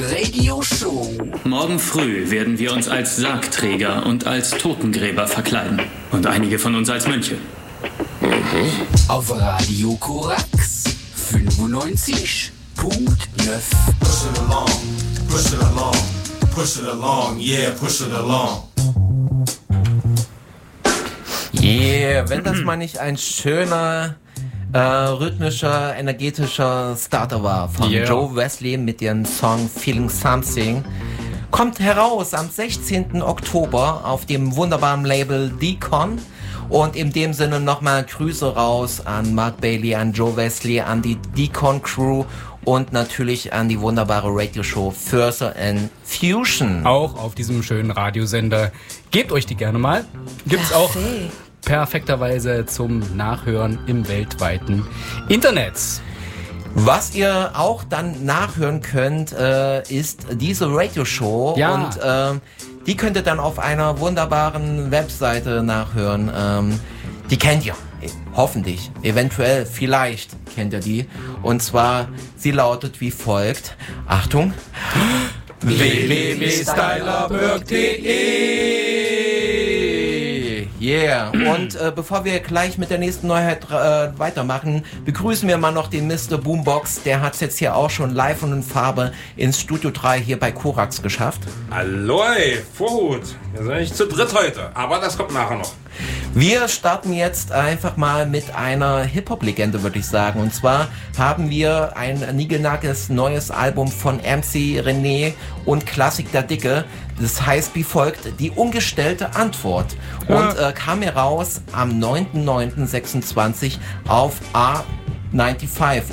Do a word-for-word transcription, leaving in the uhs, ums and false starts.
Radio Show. Morgen früh werden wir uns als Sargträger und als Totengräber verkleiden. Und einige von uns als Mönche. Mhm. Auf Radio Korax fünfundneunzig Komma neun. Push it along, push it along, push it along, yeah, push it along. Yeah, wenn das mal nicht ein schöner, äh, rhythmischer, energetischer Starter war von yeah. Joe Wesley mit ihrem Song Feeling Something. Kommt heraus am sechzehnten Oktober auf dem wunderbaren Label D-Con. Und in dem Sinne nochmal Grüße raus an Mark Bailey, an Joe Wesley, an die D-Con Crew und natürlich an die wunderbare Radioshow Further and Fusion. Auch auf diesem schönen Radiosender. Gebt euch die gerne mal. Gibt's auch perfekterweise zum Nachhören im weltweiten Internet. Was ihr auch dann nachhören könnt, äh, ist diese Radioshow. Ja. Und äh, die könnt ihr dann auf einer wunderbaren Webseite nachhören. Ähm, die kennt ihr. Hoffentlich. Eventuell. Vielleicht kennt ihr die. Und zwar, sie lautet wie folgt. Achtung. w w w punkt stylerberg punkt de Yeah. Und äh, bevor wir gleich mit der nächsten Neuheit äh, weitermachen, begrüßen wir mal noch den Mister Boombox. Der hat es jetzt hier auch schon live und in Farbe ins Studio drei hier bei Korax geschafft. Hallo, ey, Vorhut. Wir sind nicht zu dritt heute, aber das kommt nachher noch. Wir starten jetzt einfach mal mit einer Hip-Hop-Legende, würde ich sagen. Und zwar haben wir ein niegelnagelndes neues Album von M C René und Klassik der Dicke. Das heißt wie folgt, die ungestellte Antwort. Und äh, kam heraus am neunten neunten sechsundzwanzig auf A fünfundneunzig.